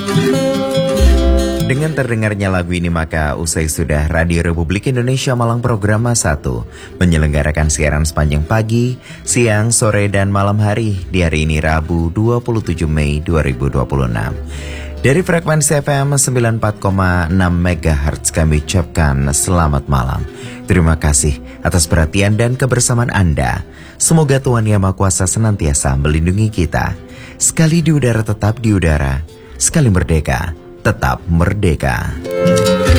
Dengan terdengarnya lagu ini maka usai sudah Radio Republik Indonesia Malang Programa 1 menyelenggarakan siaran sepanjang pagi, siang, sore, dan malam hari di hari ini Rabu 27 Mei 2026. Dari frekuensi FM 94,6 MHz kami ucapkan selamat malam. Terima kasih atas perhatian dan kebersamaan Anda. Semoga Tuhan Yang Maha Kuasa senantiasa melindungi kita. Sekali di udara tetap di udara, sekali merdeka tetap merdeka.